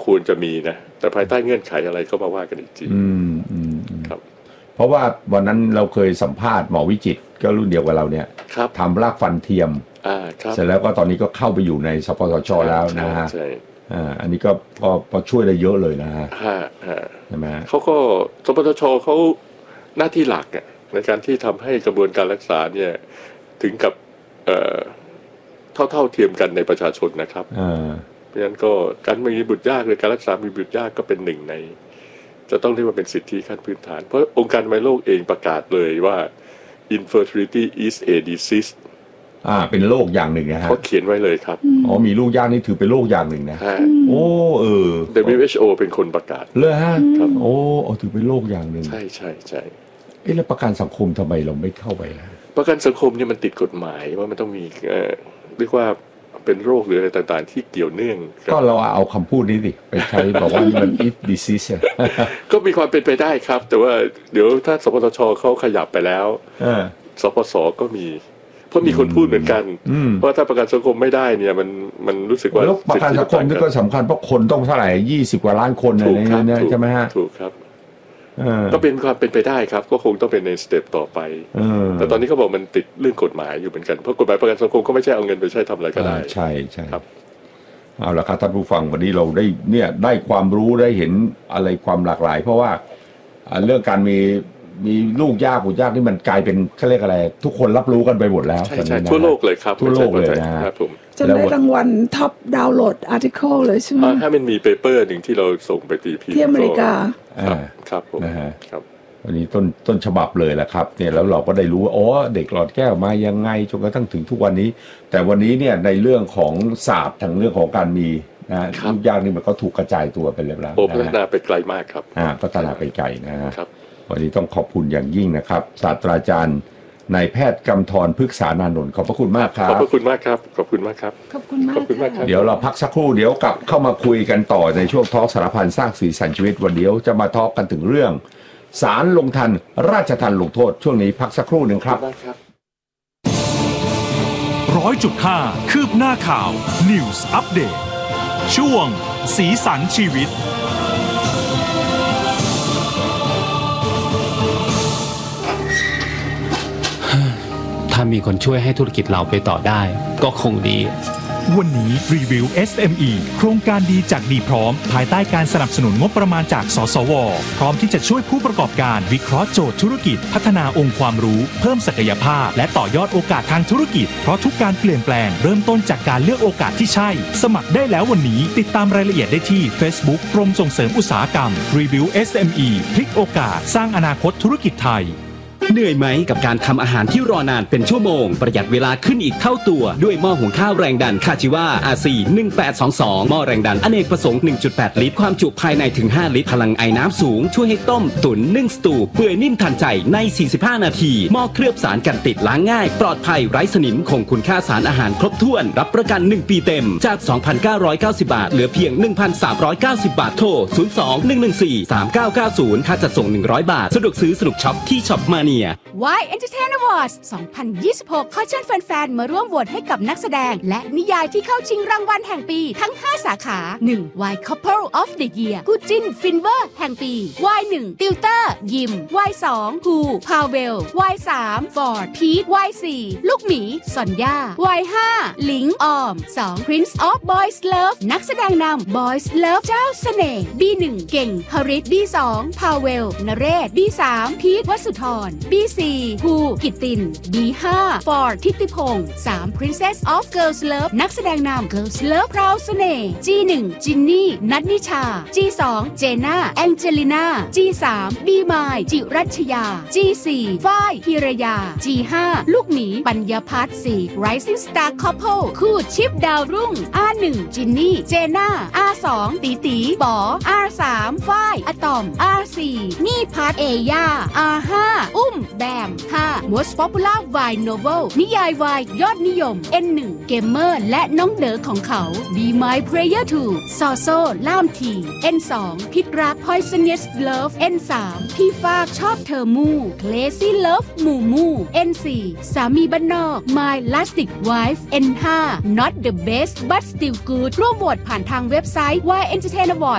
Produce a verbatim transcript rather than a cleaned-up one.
ควรจะมีนะแต่ภายใต้เงื่อนไขอะไรก็มาว่ากันอีกทีครับเพราะว่าวันนั้นเราเคยสัมภาษณ์หมอวิจิตรก็รุ่นเดียวกับเราเนี่ยทำรากฟันเทียมเสร็จแล้วก็ตอนนี้ก็เข้าไปอยู่ในสปสช.แล้วนะฮะอ่าอันนี้ก็พอช่วยได้เยอะเลยนะฮะใช่ไหมเขาก็สปสช.เขาหน้าที่หลักในการที่ทำให้กระบวนการรักษาเนี่ยถึงกับเอ่อเท่าเท่าเทียมกันในประชาชนนะครับเพราะฉะนั้นก็การมีบุตรยากหรือการรักษามีบุตรยากก็เป็นหนึ่งในจะต้องเรียกว่าเป็นสิทธิขั้นพื้นฐานเพราะองค์การอนามัยโลกเองประกาศเลยว่า infertility is a disease อ่าเป็นโรคอย่างหนึ่งนะฮะเขาเขียนไว้เลยครับอ๋อมีลูกยากนี่ถือเป็นโรคอย่างหนึ่งนะโอ้เออดับเบิลยู เอช โอ เป็นคนประกาศเลยฮะครับโอ้ถือเป็นโรคอย่างหนึ่งใช่ใช่ใช่เอ๊ะแล้วประกันสังคมทำไมเราไม่เข้าไปล่ะประกันสังคมเนี่ยมันติดกฎหมายว่ามันต้องมีเอ่อเรียกว่าเป็นโรคหรืออะไรต่างๆที่เกี่ยวเนื่องก็เราเอาคำพูดนี้สิไปใช้บอกว่ามัน is disease ก็มีความเป็นไปได้ครับแต่ว่าเดี๋ยวถ้าสปสช.เขาขยับไปแล้วสปส.ก็มีเพราะมีคนพูดเหมือนกันเพราะถ้าประกันสังคมไม่ได้เนี่ยมันมันรู้สึกว่าประกันสังคมนี่ก็สำคัญเพราะคนต้องเท่าไหร่ยี่สิบกว่าล้านคนอะไรเนี่ยใช่ไหมฮะถูกครับก็เป็นความเป็นไปได้ครับก็คงต้องเป็นในสเต็ปต่อไปแต่ตอนนี้เขาบอกมันติดเรื่องกฎหมายอยู่เหมือนกันเพราะกฎหมายประกันสังคมก็ไม่ใช่เอาเงินไปใช้ทำอะไรก็ได้ใช่ใช่ครับเอาละครับท่านผู้ฟังวันนี้เราได้เนี่ยได้ความรู้ได้เห็นอะไรความหลากหลายเพราะว่าเรื่องการมีมีลูกยากบุตรยากนี่มันกลายเป็นเขาเรียกอะไรทุกคนรับรู้กันไปหมดแล้วใช่ใช่ทั่วโลกเลยครับทั่วโลกเลยนะครับผมจะได้รางวัลท็อปดาวน์โหลดอาร์ติเคิลเลยใช่ไหมถ้ามันมีเปเปอร์หนึ่งที่เราส่งไปตีพิมพ์ที่อเมริกาครับผมครับวันนี้ต้นต้นฉบับเลยแหละครับเนี่ยแล้วเราก็ได้รู้ว่าอ๋อเด็กหลอดแก้วมายังไงจนกระทั่งถึงทุกวันนี้แต่วันนี้เนี่ยในเรื่องของศาสตร์ทางเรื่องของการมีนะลูกยากนี่มันก็ถูกกระจายตัวไปแล้วนะพัฒนาไปไกลมากครับอ่าพัฒนาไปไกลนะครับวันนี้ต้องขอบคุณอย่างยิ่งนะครับศาสตราจารย์นายแพทย์กำธรพฤกษานานนท์ขอบพระคุณมากครับขอบพระคุณมากครับขอบคุณมากครับขอบคุณมากขอบคุณมากครับเดี๋ยวเราพักสักครู่เดี๋ยวกลับเข้ามาคุยกันต่อในช่วงทอล์กสารพันสร้างสีสันชีวิตวันเดียวจะมาทอล์กกันถึงเรื่องศาลลงทันราชทัณฑ์ลงโทษช่วงนี้พักสักครู่หนึ่งครับร้อยจุดห้าคืบหน้าข่าว News Update ช่วงสีสันชีวิตถ้ามีคนช่วยให้ธุรกิจเราไปต่อได้ก็คงดีวันนี้รีวิว เอส เอ็ม อี โครงการดีจากดีพร้อมภายใต้การสนับสนุนงบประมาณจากสสวพร้อมที่จะช่วยผู้ประกอบการวิเคราะห์โจทย์ธุรกิจพัฒนาองค์ความรู้เพิ่มศักยภาพและต่อยอดโอกาสทางธุรกิจเพราะทุกการเปลี่ยนแปลงเริ่มต้นจากการเลือกโอกาสที่ใช่สมัครได้แล้ววันนี้ติดตามรายละเอียดได้ที่ Facebook กรมส่งเสริมอุตสาหกรรมรีวิว เอส เอ็ม อี พลิกโอกาสสร้างอนาคตธุรกิจไทยเหนื่อยไหมกับการทำอาหารที่รอนานเป็นชั่วโมงประหยัดเวลาขึ้นอีกเท่าตัวด้วยหม้อหุงข้าวแรงดันคาจิวา อาร์ ซี หนึ่งแปดสองสองหม้อแรงดันอเนกประสงค์ หนึ่งจุดแปด ลิตรความจุภายในถึงห้าลิตรพลังไอน้ำสูงช่วยให้ต้มตุ๋นนึ่งสตูเปื่อยนิ่มทันใจในสี่สิบห้านาทีหม้อเคลือบสารกันติดล้างง่ายปลอดภัยไร้สนิมคงคุณค่าสารอาหารครบถ้วนรับประกันหนึ่งปีเต็มจาก สองพันเก้าร้อยเก้าสิบ บาทเหลือเพียง หนึ่งพันสามร้อยเก้าสิบ บาทโทรศูนย์ สอง หนึ่ง หนึ่ง สี่ สาม เก้า เก้า ศูนย์ค่าจัดส่งหนึ่งร้อยบาทสะดวกซื้อสนุกช็อปที่ช็อปมาเนีย Why Entertain Awards สองพันยี่สิบหกขอเชิญแฟนๆมาร่วมโหวตให้กับนักแสดงและนิยายที่เข้าชิงรางวัลแห่งปีทั้งห้าสาขา หนึ่ง Why Couple of the Year คู่จิ้นฟินเวอร์แห่งปี วาย หนึ่ง ติวเตอร์ยิม วาย สอง ฮูพาเวล วาย สาม ฟอร์ดพีท วาย สี่ ลูกหมีซอนย่า วาย ห้า หลิงออม สอง Prince of Boys Love นักแสดงนำ Boys Love เจ้าเสน่ห์ บี หนึ่ง เก่งฮริต บี สอง พาเวล นเรศ บี สาม พีท วสุธร บี สี่ ฮูกิตติน บี ห้า ฟอร์ด ทิติพงษ์ สาม Princess of Girls Love นักแสดงนำ Girls Love พราวเสน่ห์ จี หนึ่ง จินนี่ นัทนิชา จี สอง เจน่า แองเจลิน่า จี สาม บีมาย จิรัชยา จี สี่ ฝ้ายพิรยา จี ห้า ลูกหมีปัญญาพัฒน์ สี่ Rising Star Couple คู่ชิปดาวรุ่ง อาร์ หนึ่ง จินนี่ เจน่า อาร์ สอง ตีตีป๋อ อาร์ สาม ฝ้ายอะตอม อาร์ สี่ นี่พัทเอย่า อาร์ ห้า อุ้มแบม ห้า Most Popular Wine Novel นิยายวายยอดนิยม เอ็น หนึ่ง เกมเมอร์และน้องเด๋อของเขา Be My Prayer ทู ซอโซ่ล่ามที เอ็น สอง พิษรัก Poisonous Love เอ็น สาม พี่ฟากชอบเธอมู่ Crazy Love หมู่มู่ เอ็น สี่ สามีบ้านนอก My Lastic Wife เอ็น ห้า Not the Best But Still Good ร่วมโหวตผ่านทางเว็บไซต์ Why Entertain Awards